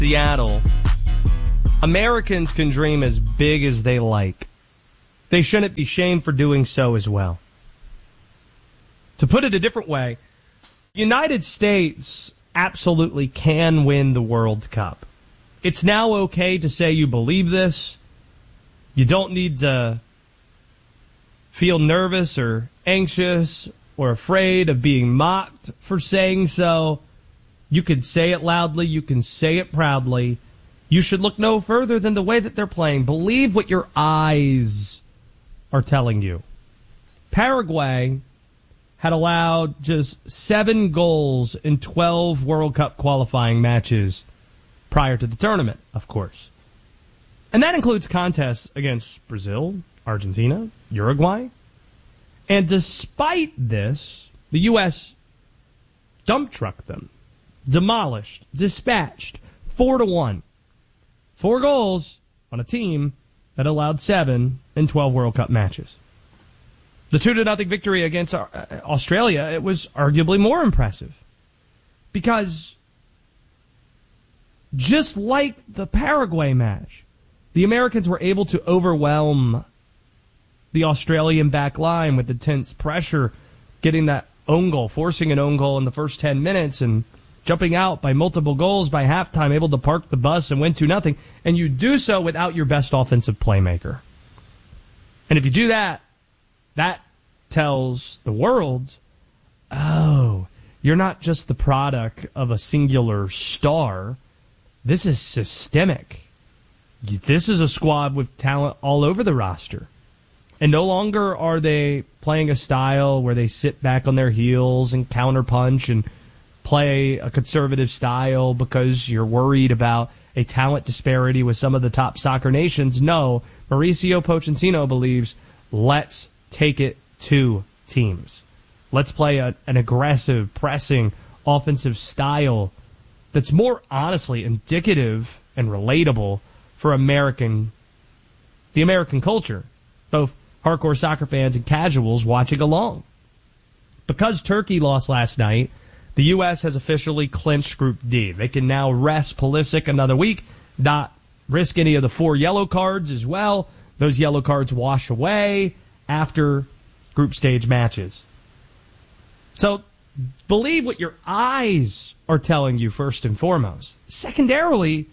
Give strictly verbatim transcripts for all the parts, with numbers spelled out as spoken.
Seattle, Americans can dream as big as they like. They shouldn't be shamed for doing so as well. To put it a different way, the United States absolutely can win the World Cup. It's now okay to say you believe this. You don't need to feel nervous or anxious or afraid of being mocked for saying so. You can say it loudly. You can say it proudly. You should look no further than the way that they're playing. Believe what your eyes are telling you. Paraguay had allowed just seven goals in twelve World Cup qualifying matches prior to the tournament, of course. And that includes contests against Brazil, Argentina, Uruguay. And despite this, the U S dump trucked them, demolished, dispatched, four to one. Four goals on a team that allowed seven in twelve World Cup matches. The two to nothing victory against Australia, it was arguably more impressive. Because just like the Paraguay match, the Americans were able to overwhelm the Australian back line with intense pressure, getting that own goal, forcing an own goal in the first ten minutes and jumping out by multiple goals by halftime, able to park the bus and win two nothing. And you do so without your best offensive playmaker. And if you do that, that tells the world, oh, you're not just the product of a singular star. This is systemic. This is a squad with talent all over the roster. And no longer are they playing a style where they sit back on their heels and counterpunch and play a conservative style because you're worried about a talent disparity with some of the top soccer nations. No, Mauricio Pochettino believes, let's take it to teams. Let's play a, an aggressive, pressing, offensive style that's more honestly indicative and relatable for American, the American culture, both hardcore soccer fans and casuals watching along. Because Turkey lost last night, the U S has officially clinched Group D. They can now rest Pulisic another week, not risk any of the four yellow cards as well. Those yellow cards wash away after group stage matches. So believe what your eyes are telling you first and foremost. Secondarily,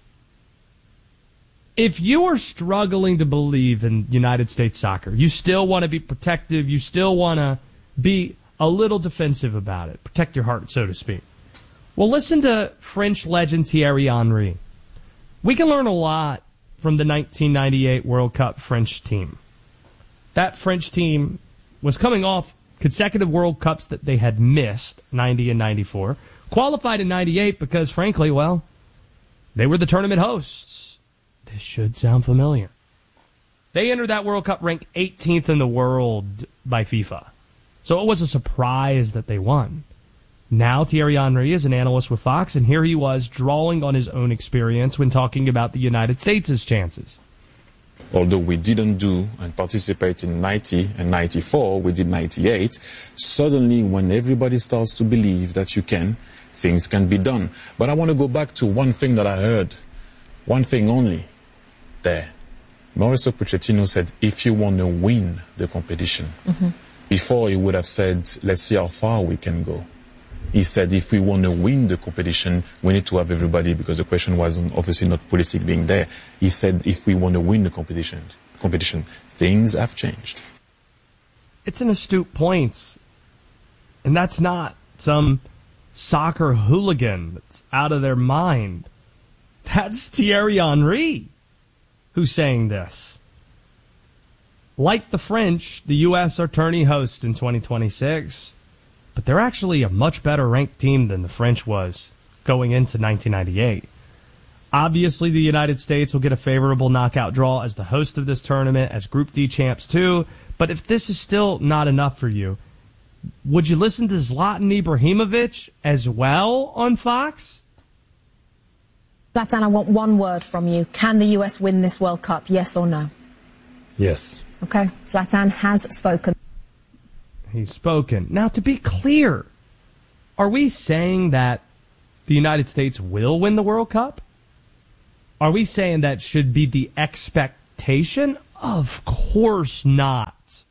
if you are struggling to believe in United States soccer, you still want to be protective, you still want to be a little defensive about it, protect your heart, so to speak. Well, listen to French legend Thierry Henry. We can learn a lot from the nineteen ninety-eight World Cup French team. That French team was coming off consecutive World Cups that they had missed, ninety and ninety-four, qualified in ninety-eight because, frankly, well, they were the tournament hosts. This should sound familiar. They entered that World Cup ranked eighteenth in the world by FIFA. So it was a surprise that they won. Now Thierry Henry is an analyst with Fox, and here he was drawing on his own experience when talking about the United States' chances. Although we didn't do and participate in ninety and ninety-four, we did ninety-eight. Suddenly, when everybody starts to believe that you can, things can be done. But I want to go back to one thing that I heard, one thing only, there. Mauricio Pochettino said, if you want to win the competition, mm-hmm. Before he would have said, let's see how far we can go. He said, if we want to win the competition, we need to have everybody, because the question was obviously not Pulisic being there. He said, if we want to win the competition, competition, things have changed. It's an astute point. And that's not some soccer hooligan that's out of their mind. That's Thierry Henry who's saying this. Like the French, the U S are tourney hosts in twenty twenty-six, but they're actually a much better ranked team than the French was going into nineteen ninety-eight. Obviously, the United States will get a favorable knockout draw as the host of this tournament, as Group D champs too, but if this is still not enough for you, would you listen to Zlatan Ibrahimovic as well on Fox? Zlatan, I want one word from you. Can the U S win this World Cup, yes or no? Yes. Okay, Zlatan has spoken. He's spoken. Now, to be clear, are we saying that the United States will win the World Cup? Are we saying that should be the expectation? Of course not.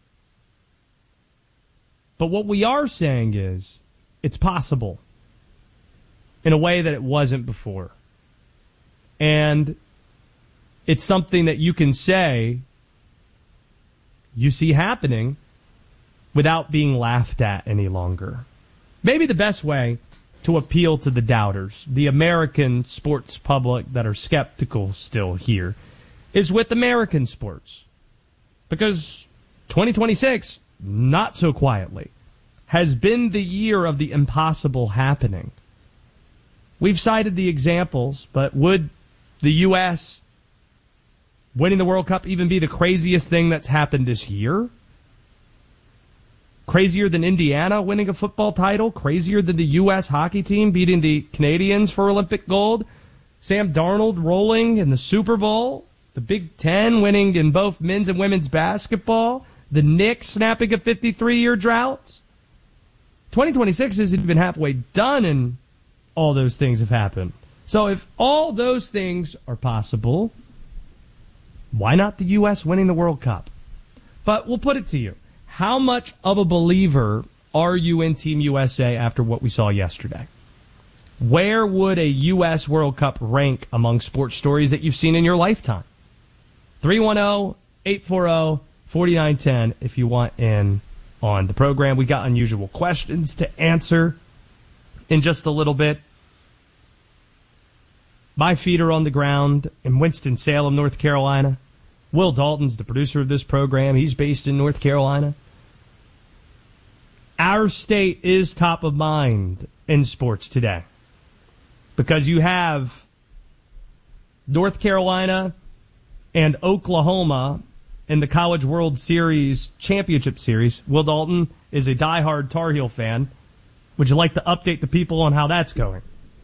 But what we are saying is it's possible in a way that it wasn't before. And it's something that you can say you see happening without being laughed at any longer. Maybe the best way to appeal to the doubters, the American sports public that are skeptical still here, is with American sports. Because twenty twenty-six, not so quietly, has been the year of the impossible happening. We've cited the examples, but would the U S winning the World Cup even be the craziest thing that's happened this year? Crazier than Indiana winning a football title? Crazier than the U S hockey team beating the Canadians for Olympic gold? Sam Darnold rolling in the Super Bowl? The Big Ten winning in both men's and women's basketball? The Knicks snapping a fifty-three-year drought? twenty twenty-six isn't even halfway done and all those things have happened. So if all those things are possible, why not the U S winning the World Cup? But we'll put it to you. How much of a believer are you in Team U S A after what we saw yesterday? Where would a U S World Cup rank among sports stories that you've seen in your lifetime? three one zero, eight four zero, four nine one zero if you want in on the program. We got unusual questions to answer in just a little bit. My feet are on the ground in Winston-Salem, North Carolina. Will Dalton's the producer of this program. He's based in North Carolina. Our state is top of mind in sports today because you have North Carolina and Oklahoma in the College World Series Championship Series. Will Dalton is a diehard Tar Heel fan. Would you like to update the people on how that's going?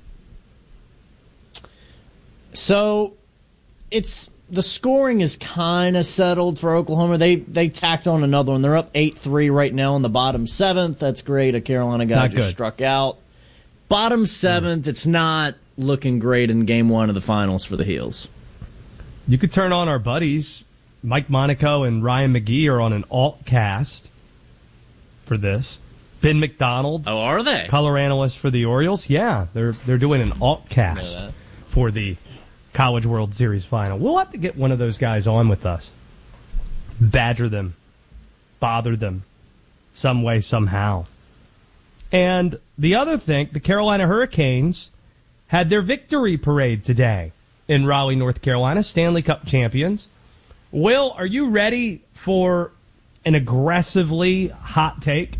So, it's the scoring is kind of settled for Oklahoma. They they tacked on another one. They're up eight three right now in the bottom seventh. That's great. A Carolina guy Not just good. struck out. Bottom seventh, mm. It's not looking great in game one of the finals for the Heels. You could turn on our buddies. Mike Monaco and Ryan McGee are on an alt cast for this. Ben McDonald. Oh, are they? Color analyst for the Orioles. Yeah, they're they're doing an alt cast for the College World Series final. We'll have to get one of those guys on with us. Badger them. Bother them. Some way, somehow. And the other thing, the Carolina Hurricanes had their victory parade today in Raleigh, North Carolina. Stanley Cup champions. Will, are you ready for an aggressively hot take?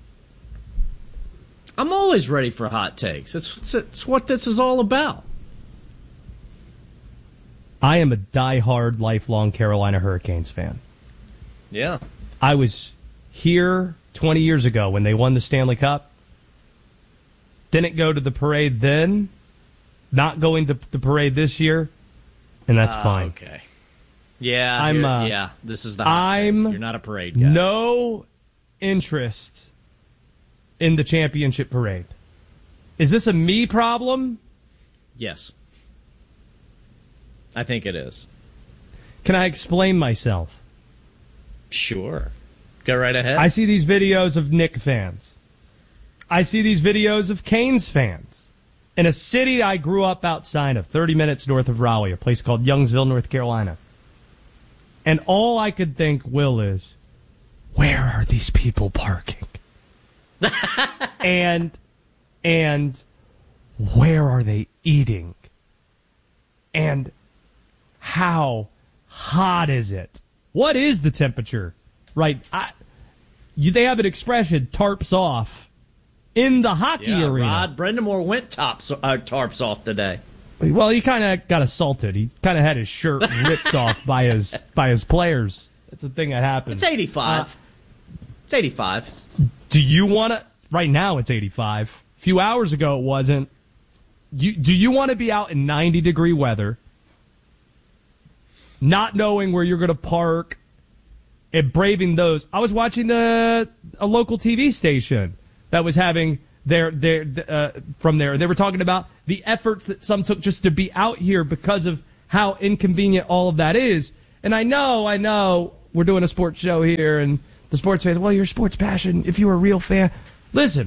I'm always ready for hot takes. It's, it's, it's what this is all about. I am a diehard, lifelong Carolina Hurricanes fan. Yeah. I was here twenty years ago when they won the Stanley Cup. Didn't go to the parade then. Not going to the parade this year. And that's uh, fine. Okay. Yeah, I'm, uh, yeah, this is the hot I'm take. You're not a parade guy. No interest in the championship parade. Is this a me problem? Yes. I think it is. Can I explain myself? Sure. Go right ahead. I see these videos of Knick fans. I see these videos of Canes fans. In a city I grew up outside of, thirty minutes north of Raleigh, a place called Youngsville, North Carolina. And all I could think, Will, is, where are these people parking? and, and where are they eating? And how hot is it? What is the temperature? Right. I, you, they have an expression, tarps off, in the hockey yeah, arena. Rod Brendamore went tops, uh, tarps off today. Well, he kind of got assaulted. He kind of had his shirt ripped off by his by his players. That's the thing that happened. It's eighty-five. Uh, it's eighty-five. Do you want to... Right now it's eighty-five. A few hours ago it wasn't. You, do you want to be out in ninety-degree weather, not knowing where you're going to park, and braving those? I was watching the, a local T V station that was having there, there, uh, from there. They were talking about the efforts that some took just to be out here because of how inconvenient all of that is. And I know, I know, we're doing a sports show here, and the sports fans, well, you're sports passion. If you were a real fan, listen.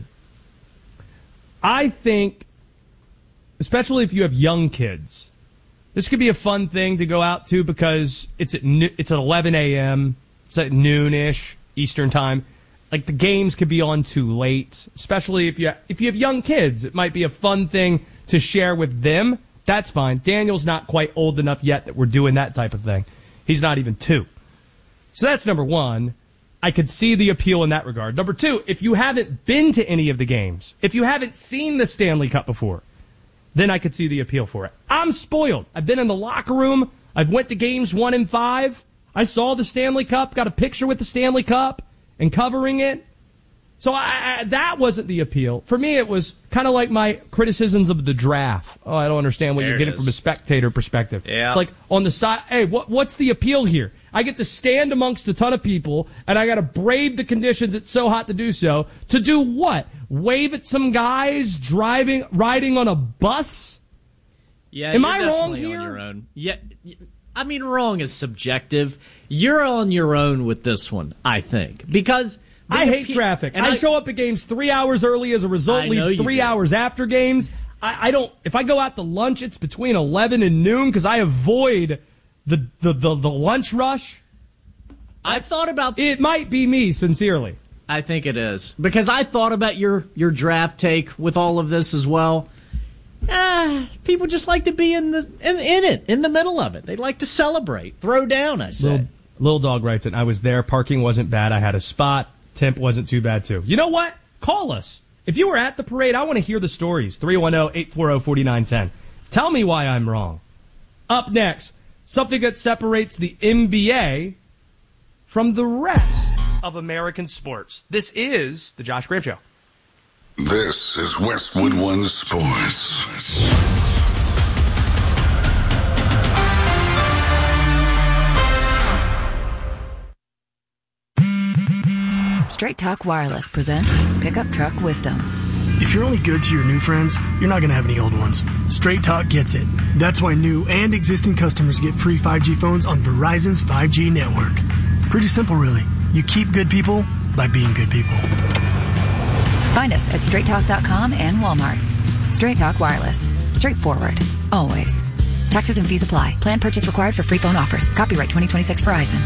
I think, especially if you have young kids, this could be a fun thing to go out to because it's at it's at eleven a.m. It's at noonish Eastern time. Like the games could be on too late, especially if you if you have young kids. It might be a fun thing to share with them. That's fine. Daniel's not quite old enough yet that we're doing that type of thing. He's not even two. So that's number one. I could see the appeal in that regard. Number two, if you haven't been to any of the games, if you haven't seen the Stanley Cup before, then I could see the appeal for it. I'm spoiled. I've been in the locker room. I've went to games one and five. I saw the Stanley Cup, got a picture with the Stanley Cup and covering it. So I, I, that wasn't the appeal. For me, it was kind of like my criticisms of the draft. Oh, I don't understand what there you're getting from a spectator perspective. Yeah. It's like on the side, hey, what, what's the appeal here? I get to stand amongst a ton of people, and I got to brave the conditions. It's so hot to do so. To do what? Wave at some guys driving, riding on a bus? Yeah, am you're I wrong definitely here? On your own. Yeah, I mean, wrong is subjective. You're on your own with this one, I think, because I hate traffic. And I, I show up at games three hours early as a result. I know leave you three do. hours after games. I, I don't. If I go out to lunch, it's between eleven and noon because I avoid the the the, the lunch rush. I've thought about it. Might be me, sincerely. I think it is because I thought about your your draft take with all of this as well. Ah, people just like to be in the in, in it, in the middle of it. They like to celebrate, throw down. I say. Little, Little Dog writes it. I was there. Parking wasn't bad. I had a spot. Temp wasn't too bad too. You know what? Call us if you were at the parade. I want to hear the stories. three one zero, eight four zero, four nine one zero. Tell me why I'm wrong. Up next, something that separates the N B A from the rest of American sports. This is the Josh Graham Show. This is Westwood One Sports. Straight Talk Wireless presents Pickup Truck Wisdom. If you're only good to your new friends, you're not going to have any old ones. Straight Talk gets it. That's why new and existing customers get free five G phones on Verizon's five G network. Pretty simple, really. You keep good people by being good people. Find us at straight talk dot com and Walmart. Straight Talk Wireless. Straightforward. Always. Taxes and fees apply. Plan purchase required for free phone offers. Copyright twenty twenty-six Verizon.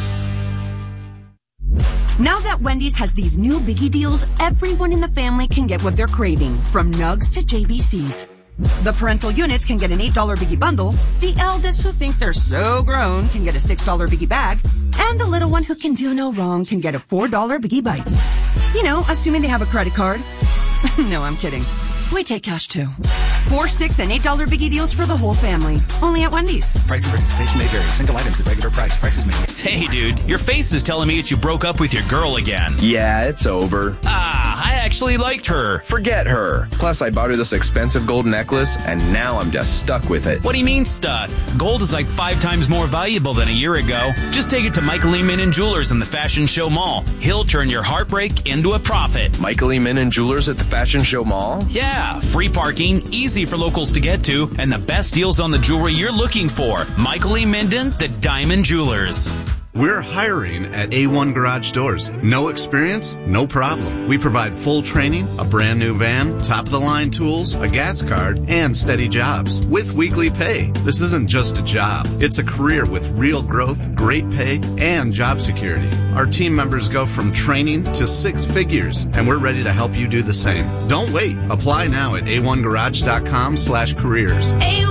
Now that Wendy's has these new biggie deals, everyone in the family can get what they're craving, from nugs to J B Cs. The parental units can get an eight dollar biggie bundle, the eldest who think they're so grown can get a six dollar biggie bag, and the little one who can do no wrong can get a four dollar biggie bites. You know, assuming they have a credit card. No, I'm kidding. We take cash too. Four, six, and eight dollar biggie deals for the whole family. Only at Wendy's. Price of participation may vary. Single items at regular price. Prices may vary. Hey, dude, your face is telling me that you broke up with your girl again. Yeah, it's over. Ah, I actually liked her. Forget her. Plus, I bought her this expensive gold necklace, and now I'm just stuck with it. What do you mean stuck? Gold is like five times more valuable than a year ago. Just take it to Michael E. Minnan Jewelers in the Fashion Show Mall. He'll turn your heartbreak into a profit. Michael E. Minnan Jewelers at the Fashion Show Mall? Yeah, free parking, easy for locals to get to, and the best deals on the jewelry you're looking for. Michael E. Minden, the Diamond Jewelers. We're hiring at A one Garage Doors. No experience? No problem. We provide full training, a brand new van, top-of-the-line tools, a gas card, and steady jobs with weekly pay. This isn't just a job. It's a career with real growth, great pay, and job security. Our team members go from training to six figures, and we're ready to help you do the same. Don't wait. Apply now at a one garage dot com slash careers. A